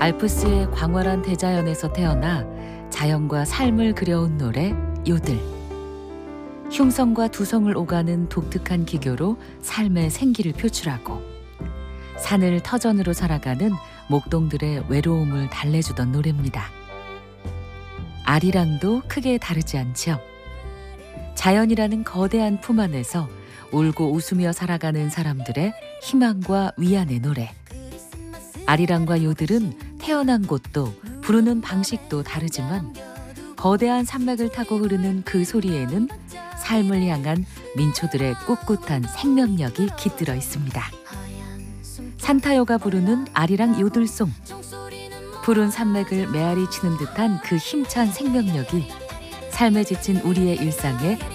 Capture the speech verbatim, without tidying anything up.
알프스의 광활한 대자연에서 태어나 자연과 삶을 그려온 노래 요들. 흉성과 두성을 오가는 독특한 기교로 삶의 생기를 표출하고 산을 터전으로 살아가는 목동들의 외로움을 달래주던 노래입니다. 아리랑도 크게 다르지 않죠. 자연이라는 거대한 품 안에서 울고 웃으며 살아가는 사람들의 희망과 위안의 노래. 아리랑과 요들은 태어난 곳도 부르는 방식도 다르지만 거대한 산맥을 타고 흐르는 그 소리에는 삶을 향한 민초들의 꿋꿋한 생명력이 깃들어 있습니다. 산타요가 부르는 아리랑 요들송. 푸른 산맥을 메아리 치는 듯한 그 힘찬 생명력이 삶에 지친 우리의 일상에